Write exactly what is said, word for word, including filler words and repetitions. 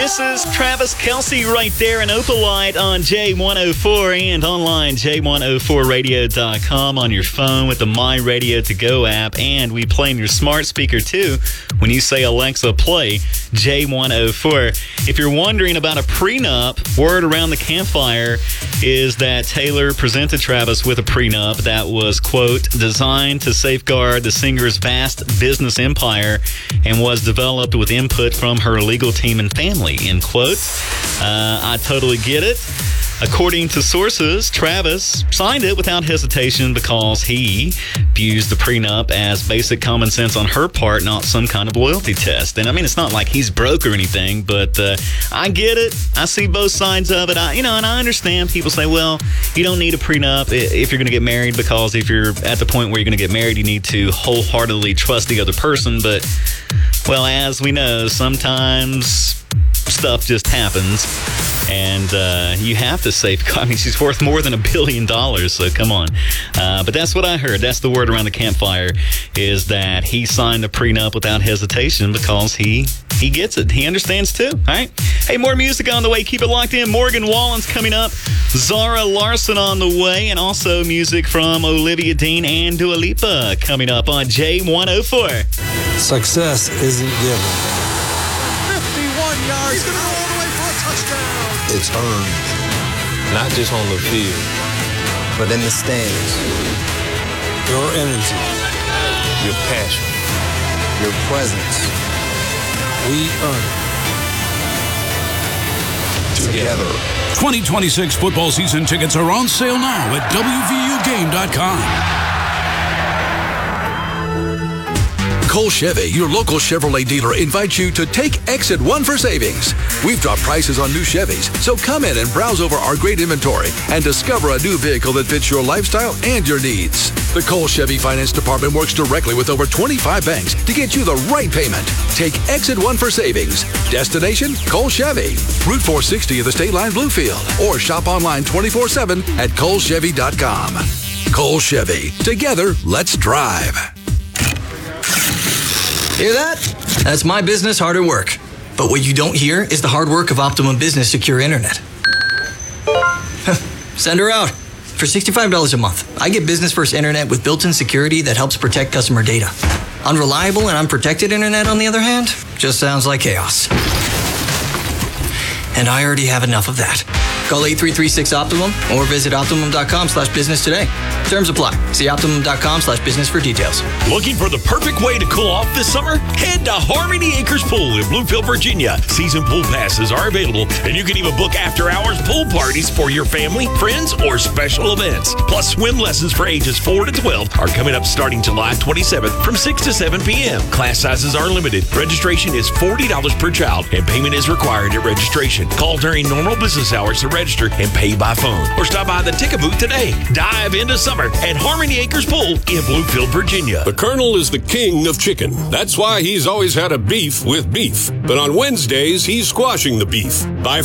Missus Travis Kelce right there in Opalite on J one oh four and online J one oh four radio dot com on your phone with the My Radio To Go app. And we play in your smart speaker too when you say, Alexa, play J one oh four. If you're wondering about a prenup, word around the campfire is that Taylor presented Travis with a prenup that was, quote, designed to safeguard the singer's vast business empire and was developed with input from her legal team and family, end quote. Uh, I totally get it. According to sources, Travis signed it without hesitation because he views the prenup as basic common sense on her part, not some kind of loyalty test. And I mean, it's not like he's broke or anything, but uh, I get it. I see both sides of it. I, you know, and I understand people say, well, you don't need a prenup if you're going to get married, because if you're at the point where you're going to get married, you need to wholeheartedly trust the other person. But, well, as we know, sometimes stuff just happens, and uh, you have to safeguard. I mean, she's worth more than a billion dollars, so come on. Uh, but that's what I heard. That's the word around the campfire, is that he signed a prenup without hesitation because he he gets it. He understands too. All right. Hey, more music on the way. Keep it locked in. Morgan Wallen's coming up. Zara Larson on the way, and also music from Olivia Dean and Dua Lipa coming up on J one oh four. Success isn't given. Yards. He's going to go all the way for a touchdown. It's earned. Not just on the field, but in the stands. Your energy. Your passion. Your presence. We earn it. Together. twenty twenty-six football season tickets are on sale now at W V U game dot com. Cole Chevy, your local Chevrolet dealer, invites you to take Exit One for savings. We've dropped prices on new Chevys, so come in and browse over our great inventory and discover a new vehicle that fits your lifestyle and your needs. The Cole Chevy Finance Department works directly with over twenty-five banks to get you the right payment. Take Exit One for savings. Destination, Cole Chevy. Route four sixty of the State Line Bluefield. Or shop online twenty-four seven at Cole Chevy dot com. Cole Chevy. Together, let's drive. Hear that? That's my business hard at work. But what you don't hear is the hard work of Optimum Business Secure Internet. Send her out. For sixty-five dollars a month, I get business first internet with built-in security that helps protect customer data. Unreliable and unprotected internet, on the other hand, just sounds like chaos. And I already have enough of that. Call eight three three six Optimum or visit Optimum dot com slash business today. Terms apply. See Optimum dot com slash business for details. Looking for the perfect way to cool off this summer? Head to Harmony Acres Pool in Bluefield, Virginia. Season pool passes are available, and you can even book after-hours pool parties for your family, friends, or special events. Plus, swim lessons for ages four to twelve are coming up starting July twenty-seventh from six to seven p.m. Class sizes are limited. Registration is forty dollars per child, and payment is required at registration. Call during normal business hours to register and pay by phone, or stop by the ticket booth today. Dive into summer at Harmony Acres Pool in Bluefield, Virginia. The Colonel is the king of chicken. That's why he's always had a beef with beef. But on Wednesdays, he's squashing the beef. By